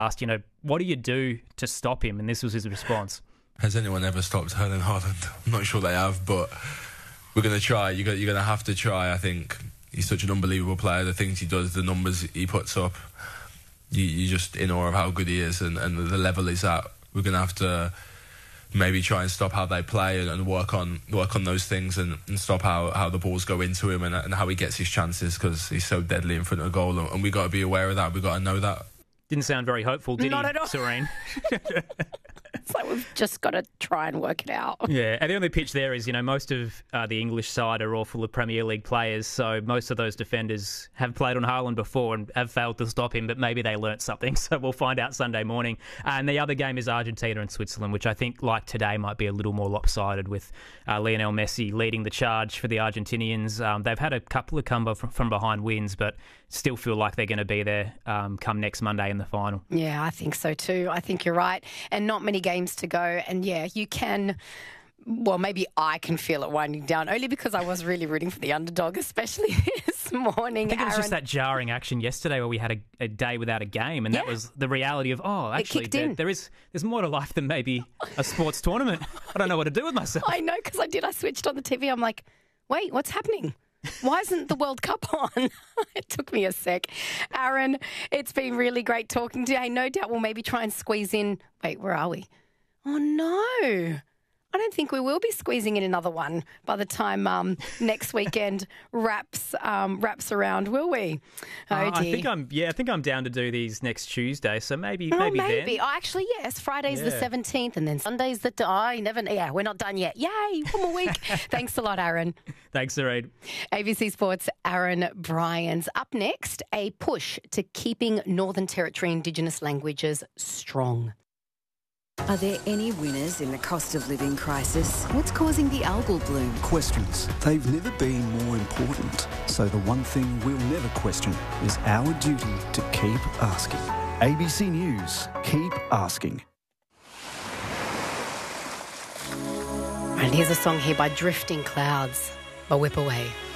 asked, what do you do to stop him? And this was his response. Has anyone ever stopped Erling Haaland? I'm not sure they have, but we're going to try. You're going to have to try. I think he's such an unbelievable player. The things he does, the numbers he puts up, you're just in awe of how good he is and the level he's at. We're going to have to maybe try and stop how they play and work on those things and stop how the balls go into him and how he gets his chances, because he's so deadly in front of goal. And we've got to be aware of that. We've got to know that. Didn't sound very hopeful, did Not he, at all. Serene? It's like we've just got to try and work it out. Yeah, and the only pitch there is, most of the English side are all full of Premier League players, so most of those defenders have played on Haaland before and have failed to stop him, but maybe they learnt something, so we'll find out Sunday morning. And the other game is Argentina and Switzerland, which I think, like today, might be a little more lopsided with Lionel Messi leading the charge for the Argentinians. They've had a couple of come from behind wins, but still feel like they're going to be there come next Monday in the final. Yeah, I think so too. I think you're right. And not many games to go. And yeah, you can... Well, maybe I can feel it winding down, only because I was really rooting for the underdog, especially this morning. I think it was just that jarring action yesterday where we had a day without a game, and that was the reality of, actually, there's more to life than maybe a sports tournament. I don't know what to do with myself. I know, because I did. I switched on the TV. I'm like, wait, what's happening? Why isn't the World Cup on? It took me a sec. Aaron, it's been really great talking to you. Hey, no doubt we'll maybe try and squeeze in... Wait, where are we? Oh, no. I don't think we will be squeezing in another one by the time next weekend wraps around, will we? Oh, dear. I think I'm down to do these next Tuesday, so maybe then. Oh, actually, yes. Friday's the 17th, and then Sunday's the... we're not done yet. Yay, one more week. Thanks a lot, Aaron. Thanks, Sareed. ABC Sports' Aaron Bryans. Up next, a push to keeping Northern Territory Indigenous languages strong. Are there any winners in the cost of living crisis? What's causing the algal bloom? Questions. They've never been more important. So the one thing we'll never question is our duty to keep asking. ABC News. Keep asking. And here's a song here by Drifting Clouds by Whip Away.